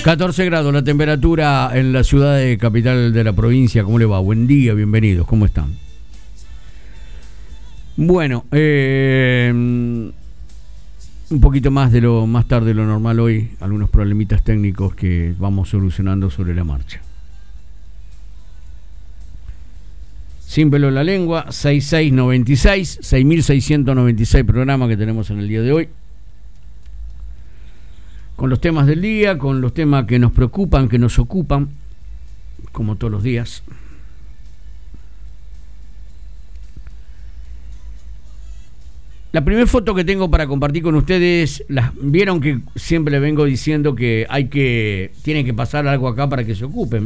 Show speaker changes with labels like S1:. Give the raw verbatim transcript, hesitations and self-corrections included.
S1: catorce grados la temperatura en la ciudad de capital de la provincia. ¿Cómo le va? Buen día, bienvenidos. ¿Cómo están? Bueno, eh, un poquito más de lo más tarde de lo normal hoy. Algunos problemitas técnicos que vamos solucionando sobre la marcha. Sin pelo en la lengua, sesenta y seis noventa y seis, seis mil seiscientos noventa y seis programas que tenemos en el día de hoy. Con los temas del día, con los temas que nos preocupan, que nos ocupan, como todos los días. La primera foto que tengo para compartir con ustedes, las, vieron que siempre les vengo diciendo que hay que, tiene que pasar algo acá para que se ocupen.